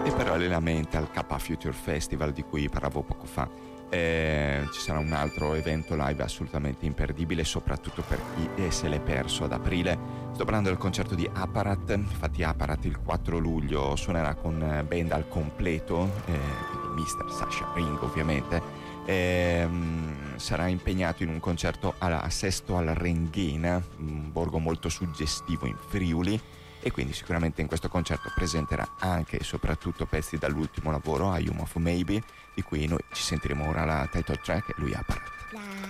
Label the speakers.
Speaker 1: E parallelamente al K Future Festival di cui parlavo poco fa, ci sarà un altro evento live assolutamente imperdibile, soprattutto per chi se l'è perso ad aprile. Sto parlando del concerto di Apparat. Infatti Apparat il 4 luglio suonerà con band al completo, quindi Mr. Sasha Ring ovviamente. Sarà impegnato in un concerto a Sesto al Renghena, un borgo molto suggestivo in Friuli, e quindi sicuramente in questo concerto presenterà anche e soprattutto pezzi dall'ultimo lavoro, I Am of Maybe, di cui noi ci sentiremo ora la title track, e lui Apparat.